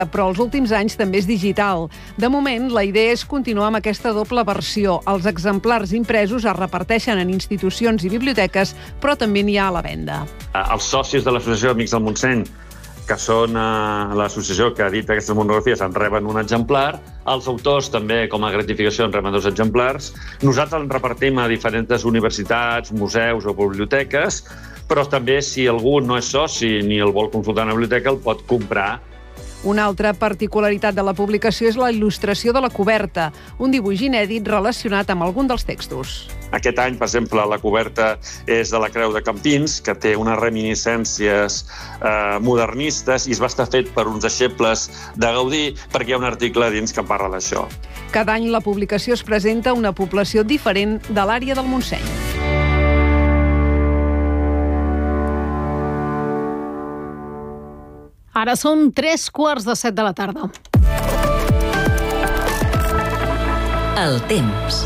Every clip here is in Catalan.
però els últims anys també és digital. De moment, la idea és continuar amb aquesta doble versió. Els exemplars impresos es reparteixen en institucions i biblioteques, però també n'hi ha a la venda. Els socis de l'Associació Amics del Montseny, que són l'associació que edita aquestes monografies, en reben un exemplar. Els autors també, com a gratificació, en reben 2 exemplars. Nosaltres en repartim a diferents universitats, museus o biblioteques, però també, si algú no és soci ni el vol consultar a una biblioteca, el pot comprar. Una altra particularitat de la publicació és la il·lustració de la coberta, un dibuix inèdit relacionat amb algun dels textos. Aquest any, per exemple, la coberta és de la Creu de Campins, que té unes reminiscències modernistes i es va estar fet per uns deixebles de Gaudí, perquè hi ha un article dins que en parla d'això. Cada any la publicació es presenta a una població diferent de l'àrea del Montseny. Ara són 3:15 de la tarda. El temps.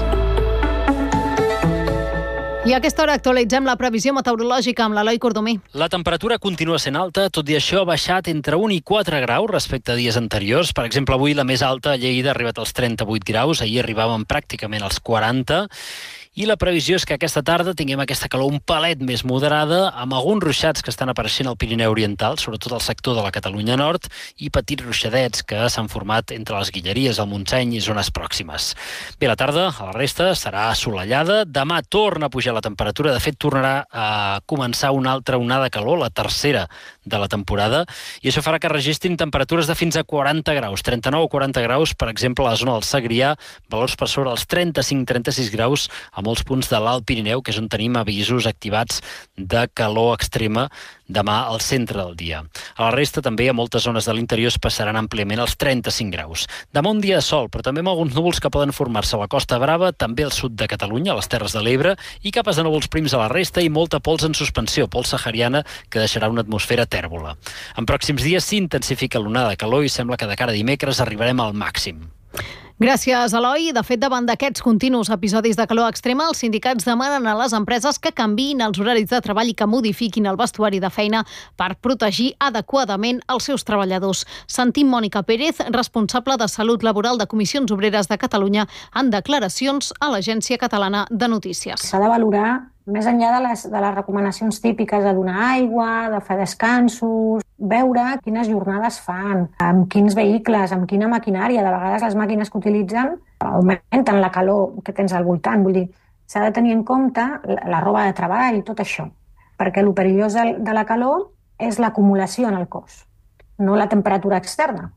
I a aquesta hora actualitzem la previsió meteorològica amb l'Eloi Cordomí. La temperatura continua sent alta, tot i això ha baixat entre 1 i 4 graus respecte a dies anteriors. Per exemple, avui la més alta a Lleida ha arribat als 38 graus, ahir arribàvem pràcticament als 40, i la previsió és que aquesta tarda tinguem aquesta calor un palet més moderada, amb alguns ruixats que estan apareixent al Pirineu Oriental, sobretot al sector de la Catalunya Nord, i petits ruixadets que s'han format entre les Guilleries, el Montseny i zones pròximes. Bé, la tarda, a la resta, serà assolellada. Demà torna a pujar la temperatura. De fet, tornarà a començar una altra onada de calor, la tercera de la temporada, i això farà que registrin temperatures de fins a 40 graus, 39 o 40 graus, per exemple, a la zona del Segrià, valors per sobre els 35-36 graus a molts punts de l'Alt Pirineu, que és on tenim avisos activats de calor extrema demà al centre del dia. A la resta, també, a moltes zones de l'interior es passaran àmpliament els 35 graus. Demà un dia de sol, però també amb alguns núvols que poden formar-se a la Costa Brava, també al sud de Catalunya, a les Terres de l'Ebre, i capes de núvols prims a la resta i molta pols en suspensió, pols sahariana, que deixarà una atmosfera tèrbola. En pròxims dies s'intensifica l'onada de calor i sembla que de cara a dimecres arribarem al màxim. Gràcies, Eloi. De fet, davant d'aquests continus episodis de calor extrema, els sindicats demanen a les empreses que canviïn els horaris de treball i que modifiquin el vestuari de feina per protegir adequadament els seus treballadors. Sentim Mònica Pérez, responsable de Salut Laboral de Comissions Obreres de Catalunya, en declaracions a l'Agència Catalana de Notícies. S'ha de valorar, més enllà de les recomanacions típiques de donar aigua, de fer descansos, veure quines jornades fan, amb quins vehicles, amb quina maquinària. De vegades les màquines que utilitzen augmenten la calor que tens al voltant. Vull dir, s'ha de tenir en compte la roba de treball i tot això, perquè el perillós de la calor és l'acumulació en el cos, no la temperatura externa.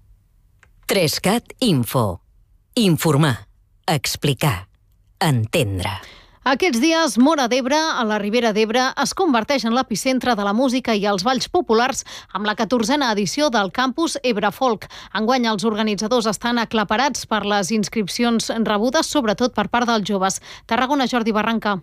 3CAT Info. Informar, explicar, entendre. Aquests dies, Móra d'Ebre, a la Ribera d'Ebre, es converteix en l'epicentre de la música i els balls populars amb la 14a edició del campus Ebre Folk. Enguany, els organitzadors estan aclaparats per les inscripcions rebudes, sobretot per part dels joves. Tarragona, Jordi Barranca.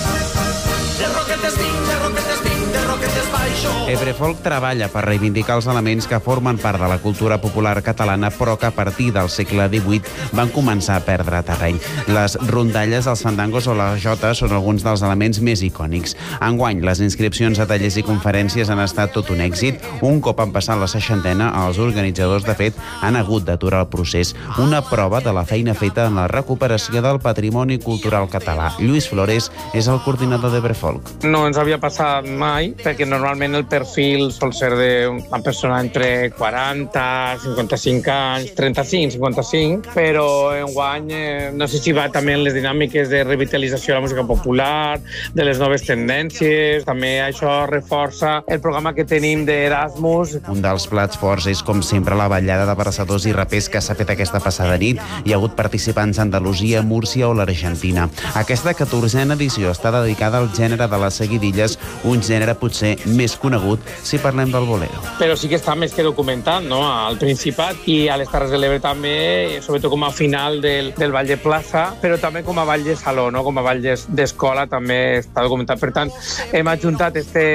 Ebre Folk treballa per reivindicar els elements que formen part de la cultura popular catalana, però que a partir del segle XVIII van començar a perdre terreny. Les rondalles, els fandangos o la jota són alguns dels elements més icònics. Enguany, les inscripcions a tallers i conferències han estat tot un èxit. Un cop han passat la 60, els organitzadors, de fet, han hagut d'aturar el procés. Una prova de la feina feta en la recuperació del patrimoni cultural català. Lluís Flores és el coordinador d'Ebre Folk. No ens havia passat mai, perquè normalment el perfil sol ser d'una persona entre 40, 55 anys, 35, 55, però enguany no sé si va també en les dinàmiques de revitalització de la música popular, de les noves tendències, també això reforça el programa que tenim d'Erasmus. Un dels plats forts és, com sempre, la ballada de braçadors i rapers que s'ha fet aquesta passada nit. Hi ha hagut participants d'Andalusia, Múrcia o l'Argentina. Aquesta 14a edició està dedicada al gènere de les seguidilles, un gènere potser més conegut si parlem del bolero. Però sí que està més que documentat, no?, al Principat i a les Terres de l'Ebre també, sobretot com a final del ball de plaça, però també com a ball de saló, no?, com a ball d'escola també està documentat. Per tant, hem adjuntat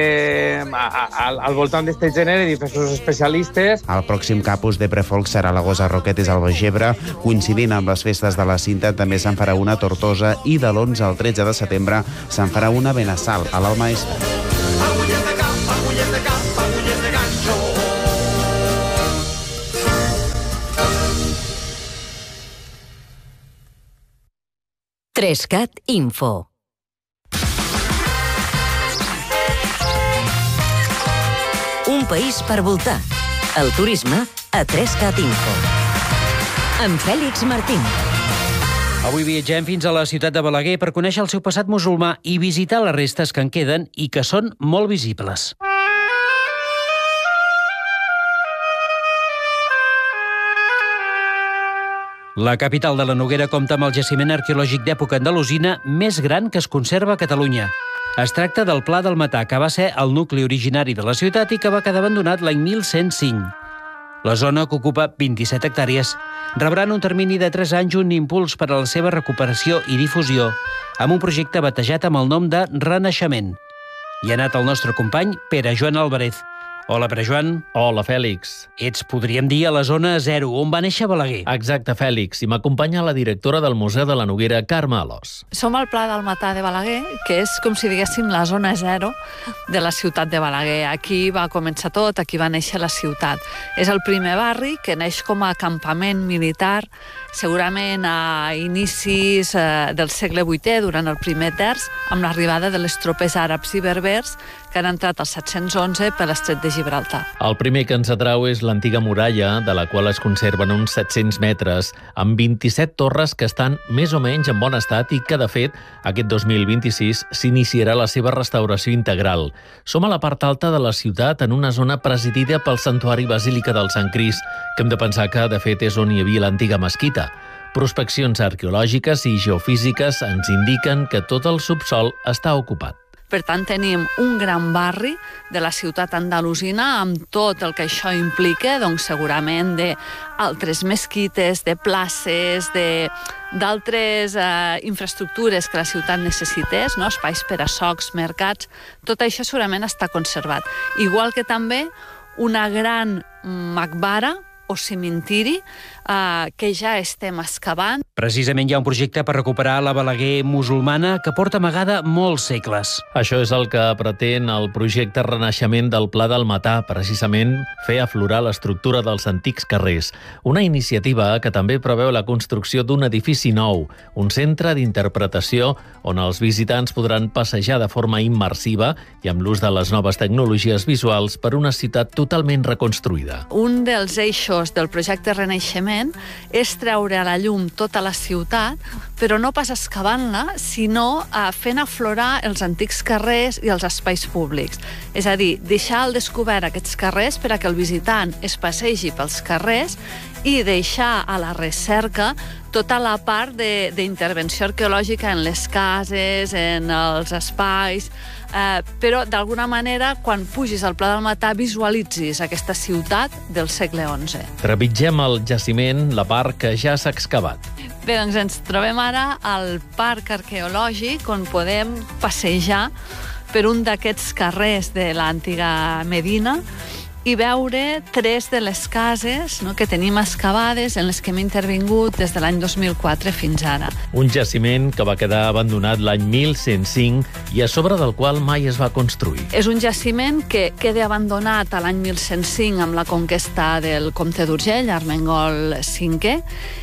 al voltant d'aquest gènere diversos especialistes. El pròxim campus d'Ebre Folk serà a la Gosa Roquetes al Baix Ebre. Coincidint amb les festes de la Cinta, també se'n farà una a Tortosa i de l'11 al 13 de setembre se'n farà una a Benassal, a l'Alt Maestrat. 3CAT Info. Un país per voltar. El turisme a 3CAT Info. Amb Fèlix Martín. Avui viatgem fins a la ciutat de Balaguer per conèixer el seu passat musulmà i visitar les restes que en queden i que són molt visibles. La capital de la Noguera compta amb el jaciment arqueològic d'època andalusina més gran que es conserva a Catalunya. Es tracta del Pla del Matà, que va ser el nucli originari de la ciutat i que va quedar abandonat l'any 1105. La zona, que ocupa 27 hectàrees, rebrà en un termini de 3 anys un impuls per a la seva recuperació i difusió, amb un projecte batejat amb el nom de Renaixement. Hi ha anat el nostre company Pere Joan Álvarez. Hola, Pere Joan. Hola, Fèlix. Ets, podríem dir, a la zona 0, on va néixer Balaguer. Exacte, Fèlix. I m'acompanya la directora del Museu de la Noguera, Carme Alòs. Som al Pla del Matà de Balaguer, que és com si diguéssim la zona 0 de la ciutat de Balaguer. Aquí va començar tot, aquí va néixer la ciutat. És el primer barri que neix com a campament militar, segurament a inicis del segle VIII, durant el primer terç, amb l'arribada de les tropes àrabs i berbers que han entrat al 711 per l'estret de Gibraltar. El primer que ens atrau és l'antiga muralla, de la qual es conserven uns 700 metres, amb 27 torres que estan més o menys en bon estat i que, de fet, aquest 2026 s'iniciarà la seva restauració integral. Som a la part alta de la ciutat, en una zona presidida pel Santuari Basílica del Sant Crist, que hem de pensar que, de fet, és on hi havia l'antiga mesquita. Prospeccions arqueològiques i geofísiques ens indiquen que tot el subsòl està ocupat. Per tant, tenim un gran barri de la ciutat andalusina amb tot el que això implica, doncs segurament d'altres mesquites, de places, d'altres infraestructures que la ciutat necessités, no? Espais per a socs, mercats, tot això segurament està conservat. Igual que també una gran maqbara o cementiri que ja estem excavant. Precisament hi ha un projecte per recuperar la Balaguer musulmana que porta amagada molts segles. Això és el que pretén el projecte Renaixement del Pla del Matà, precisament fer aflorar l'estructura dels antics carrers. Una iniciativa que també preveu la construcció d'un edifici nou, un centre d'interpretació on els visitants podran passejar de forma immersiva i amb l'ús de les noves tecnologies visuals per una ciutat totalment reconstruïda. Un dels eixos del projecte Renaixement és treure a la llum tota la ciutat, però no pas excavant-la, sinó fent aflorar els antics carrers i els espais públics. És a dir, deixar al descobert aquests carrers per a que el visitant es passegi pels carrers i deixar a la recerca tota la part d'intervenció arqueològica en les cases, en els espais, però d'alguna manera, quan pugis al Pla del Matà, visualitzis aquesta ciutat del segle XI. Trepitgem el jaciment, la part que ja s'ha excavat. Bé, doncs ens trobem ara al Parc Arqueològic, on podem passejar per un d'aquests carrers de l'antiga Medina i veure 3 de les cases que tenim excavades, en les que hem intervingut des de l'any 2004 fins ara. Un jaciment que va quedar abandonat l'any 1105 i a sobre del qual mai es va construir. És un jaciment que queda abandonat a l'any 1105 amb la conquesta del comte d'Urgell, Armengol V,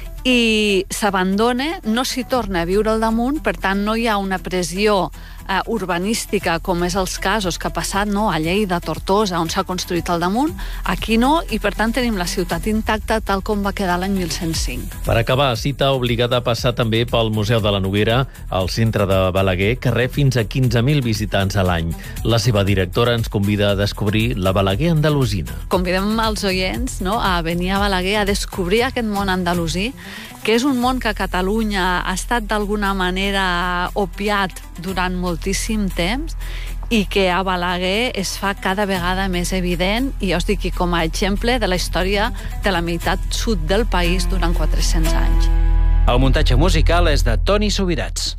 i s'abandona, no s'hi torna a viure al damunt, per tant no hi ha una pressió urbanística, com és els casos que ha passat a Lleida, a Tortosa, on s'ha construït al damunt. Aquí no, i per tant tenim la ciutat intacta tal com va quedar l'any 1105. Per acabar, cita obligada a passar també pel Museu de la Noguera, al centre de Balaguer, que rep fins a 15.000 visitants a l'any. La seva directora ens convida a descobrir la Balaguer andalusina. Convidem els oients a venir a Balaguer a descobrir aquest món andalusí, que és un món que a Catalunya ha estat d'alguna manera opiat durant moltíssim temps i que a Balaguer es fa cada vegada més evident, i jo us dic com a exemple de la història de la meitat sud del país durant 400 anys. El muntatge musical és de Toni Subirats.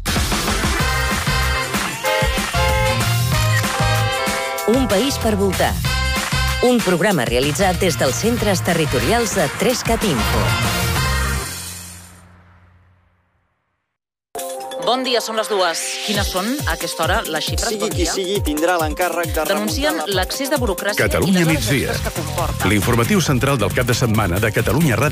Un país per voltar. Un programa realitzat des dels centres territorials de 3CAT Info. Bon dia, són les 2. Quines són, a aquesta hora, les xifres? Sigui qui sigui, tindrà l'encàrrec de denuncien l'accés de burocràcia Catalunya i les migdia. hores extres que comporta. L'informatiu central del cap de setmana de Catalunya Ràdio.